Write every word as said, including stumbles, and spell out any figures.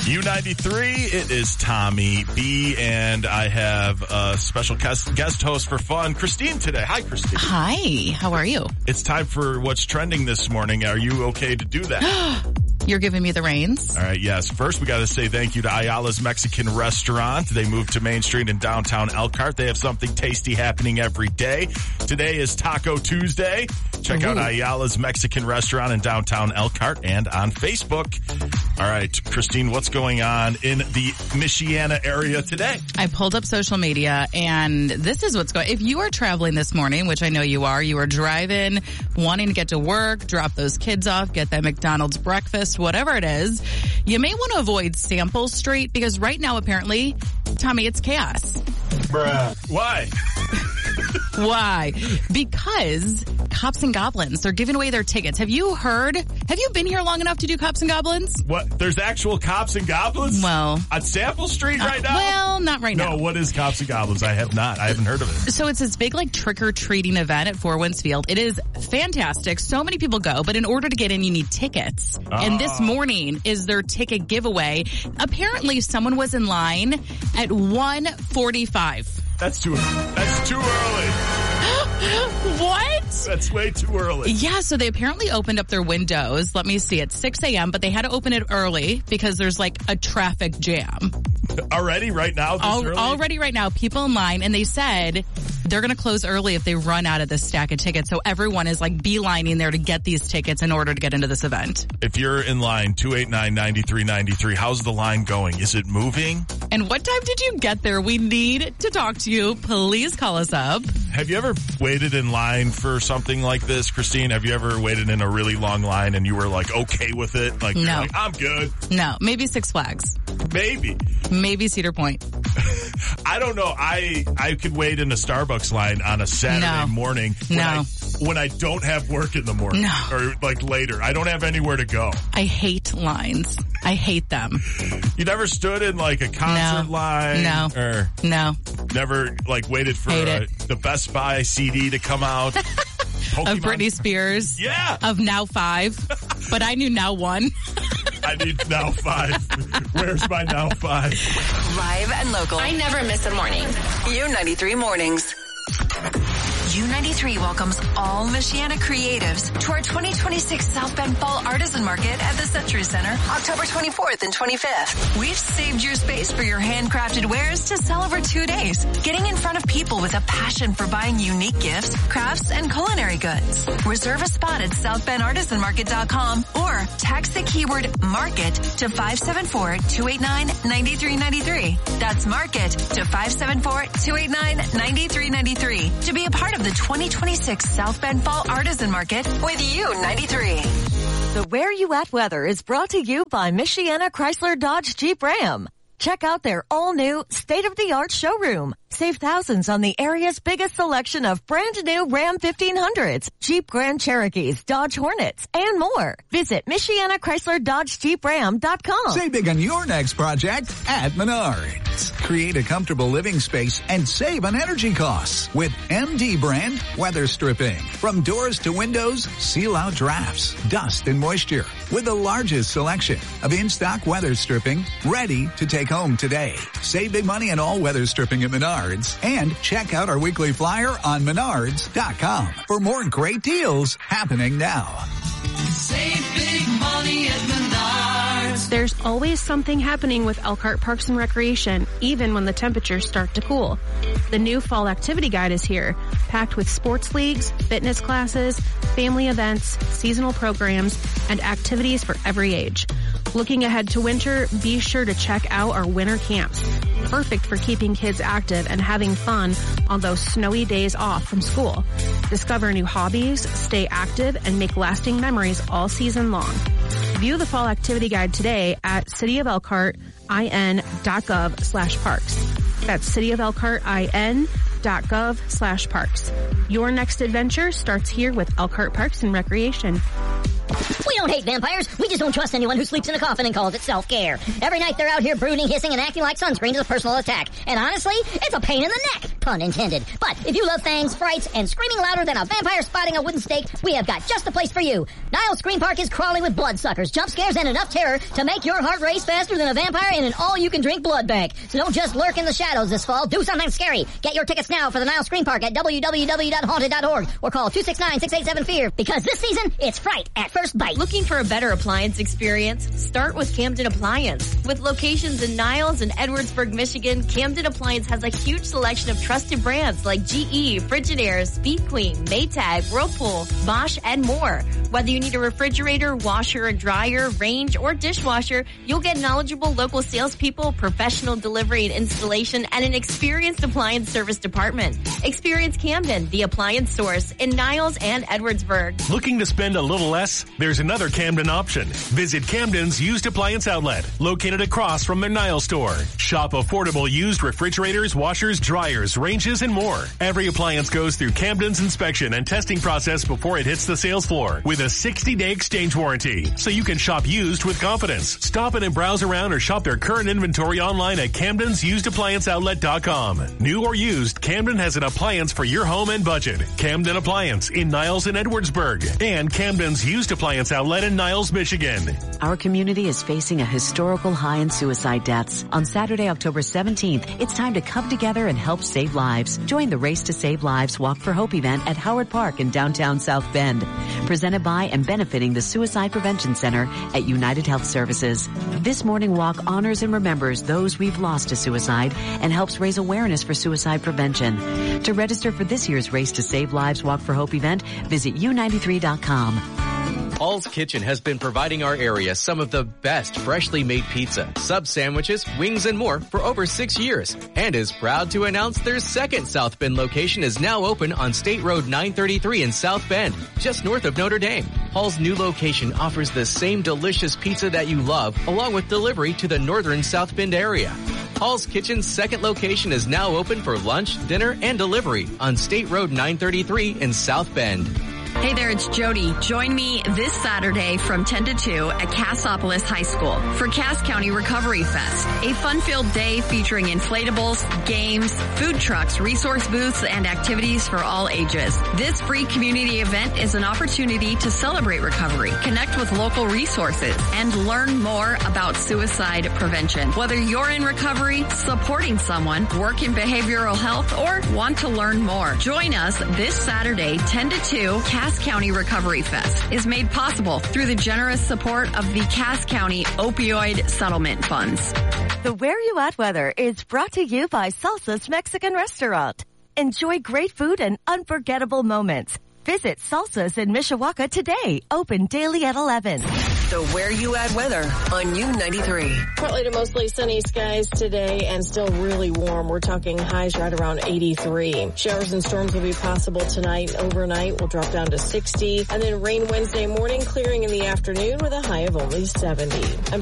U ninety-three, it is Tommy B, and I have a special guest, guest host for fun, Christine, today. Hi, Christine. Hi, how are you? It's time for what's trending this morning. Are you okay to do that? You're giving me the reins? All right, yes. First, we got to say thank you to Ayala's Mexican Restaurant. They moved to Main Street in downtown Elkhart. They have something tasty happening every day. Today is Taco Tuesday. Check Ooh. out Ayala's Mexican Restaurant in downtown Elkhart and on Facebook. All right, Christine, what's going on in the Michiana area today? I pulled up social media, and this is what's going on. If you are traveling this morning, which I know you are, you are driving, wanting to get to work, drop those kids off, get that McDonald's breakfast, whatever it is, you may want to avoid Sample Street because right now, apparently, Tommy, it's chaos. Bruh. Why? Why? Because Cops and Goblins, they're giving away their tickets. Have you heard? Have you been here long enough to do Cops and Goblins? What? There's actual Cops and Goblins? Well. On Sample Street right uh, now? Well, not right no, now. No, what is Cops and Goblins? I have not. I haven't heard of it. So it's this big like trick-or-treating event at Four Winds Field. It is fantastic. So many people go, but in order to get in, you need tickets. Oh. And this morning is their ticket giveaway. Apparently, someone was in line at one forty-five. That's too, that's too early. What? That's way too early. Yeah, so they apparently opened up their windows. Let me see, at six a.m., but they had to open it early because there's like a traffic jam. Already right now? This Al- early? Already right now, people in line, and they said they're going to close early if they run out of this stack of tickets. So everyone is like beelining there to get these tickets in order to get into this event. If you're in line two eight nine, nine three nine three, how's the line going? Is it moving? And what time did you get there? We need to talk to you. Please call us up. Have you ever waited in line for something like this, Christine? Have you ever waited in a really long line and you were like okay with it? Like, no. You're like, I'm good. No, maybe Six Flags. Maybe. Maybe Cedar Point. I don't know. I I could wait in a Starbucks line on a Saturday no. morning when, no. I, when I don't have work in the morning. No. Or like later. I don't have anywhere to go. I hate lines. I hate them. You never stood in like a concert no. line? No. Or no. Never like waited for uh, the Best Buy C D to come out? Of Britney Spears. Yeah. Of Now Five. But I knew Now One. I need Now Five. Where's my Now Five? Live and local. I never miss a morning. U ninety-three mornings. U ninety-three welcomes all Michiana creatives to our twenty twenty-six South Bend Fall Artisan Market at the Century Center, October twenty-fourth and twenty-fifth. We've saved your space for your handcrafted wares to sell over two days, getting in front of people with a passion for buying unique gifts, crafts, and culinary goods. Reserve a spot at south bend artisan market dot com or text the keyword MARKET to five seven four, two eight nine, nine three nine three. That's MARKET to five seven four, two eight nine, nine three nine three to be a part of the twenty twenty-six South Bend Fall Artisan Market with U ninety-three. The Where You At weather is brought to you by Michiana Chrysler Dodge Jeep Ram. Check out their all-new, state-of-the-art showroom. Save thousands on the area's biggest selection of brand-new Ram fifteen hundreds, Jeep Grand Cherokees, Dodge Hornets, and more. Visit Michiana Chrysler Dodge Jeep Ram dot com. Save big on your next project at Menards. Create a comfortable living space and save on energy costs with M D brand weather stripping. From doors to windows, seal out drafts, dust, and moisture with the largest selection of in-stock weather stripping ready to take home today. Save big money on all weather stripping at Menards. And check out our weekly flyer on menards dot com for more great deals happening now. Save big money at Menards. There's always something happening with Elkhart Parks and Recreation, even when the temperatures start to cool. The new fall activity guide is here, packed with sports leagues, fitness classes, family events, seasonal programs, and activities for every age. Looking ahead to winter, be sure to check out our winter camps. Perfect for keeping kids active and having fun on those snowy days off from school. Discover new hobbies, stay active, and make lasting memories all season long. View the fall activity guide today at city of elkhart I N dot gov slash parks. That's city of elkhart I N dot gov slash parks. Your next adventure starts here with Elkhart Parks and Recreation. We don't hate vampires. We just don't trust anyone who sleeps in a coffin and calls it self-care. Every night they're out here brooding, hissing, and acting like sunscreen is a personal attack. And honestly, it's a pain in the neck. pun intended. But if you love fangs, frights, and screaming louder than a vampire spotting a wooden stake, we have got just the place for you. Niles Scream Park is crawling with bloodsuckers, jump scares, and enough terror to make your heart race faster than a vampire in an all-you-can-drink blood bank. So don't just lurk in the shadows this fall. Do something scary. Get your tickets now for the Niles Scream Park at w w w dot haunted dot org or call two six nine, six eight seven, fear because this season, it's fright at first bite. Looking for a better appliance experience? Start with Camden Appliance. With locations in Niles and Edwardsburg, Michigan, Camden Appliance has a huge selection of trusted brands like G E, Frigidaire, Speed Queen, Maytag, Whirlpool, Bosch, and more. Whether you need a refrigerator, washer, dryer, range, or dishwasher, you'll get knowledgeable local salespeople, professional delivery and installation, and an experienced appliance service department. Experience Camden, the appliance source, in Niles and Edwardsburg. Looking to spend a little less? There's another Camden option. Visit Camden's Used Appliance Outlet, located across from their Niles store. Shop affordable used refrigerators, washers, dryers, ranges, and more. Every appliance goes through Camden's inspection and testing process before it hits the sales floor with a sixty-day exchange warranty, so you can shop used with confidence. Stop in and browse around or shop their current inventory online at camdens used appliance outlet dot com. New or used, Camden has an appliance for your home and budget. Camden Appliance in Niles and Edwardsburg, and Camden's Used Appliance Outlet in Niles, Michigan. Our community is facing a historical high in suicide deaths. On Saturday, October seventeenth, it's time to come together and help save lives. Join the Race to Save Lives Walk for Hope event at Howard Park in downtown South Bend. Presented by and benefiting the Suicide Prevention Center at United Health Services. This morning walk honors and remembers those we've lost to suicide and helps raise awareness for suicide prevention. To register for this year's Race to Save Lives Walk for Hope event, visit u ninety-three dot com. Paul's Kitchen has been providing our area some of the best freshly made pizza, sub sandwiches, wings, and more for over six years, and is proud to announce their second South Bend location is now open on State Road nine thirty-three in South Bend, just north of Notre Dame. Paul's new location offers the same delicious pizza that you love, along with delivery to the northern South Bend area. Paul's Kitchen's second location is now open for lunch, dinner, and delivery on State Road nine thirty-three in South Bend. Hey there, it's Jody. Join me this Saturday from ten to two at Cassopolis High School for Cass County Recovery Fest, a fun-filled day featuring inflatables, games, food trucks, resource booths, and activities for all ages. This free community event is an opportunity to celebrate recovery, connect with local resources, and learn more about suicide prevention. Whether you're in recovery, supporting someone, work in behavioral health, or want to learn more, join us this Saturday, ten to two, Cass County Recovery Fest is made possible through the generous support of the Cass County Opioid Settlement Funds. The Where You At weather is brought to you by Salsa's Mexican Restaurant. Enjoy great food and unforgettable moments. Visit Salsa's in Mishawaka today. Open daily at eleven. The Where You At weather on U ninety-three. Partly to mostly sunny skies today and still really warm. We're talking highs right around eighty-three. Showers and storms will be possible tonight. Overnight will drop down to sixty. And then rain Wednesday morning, clearing in the afternoon with a high of only seventy. I'm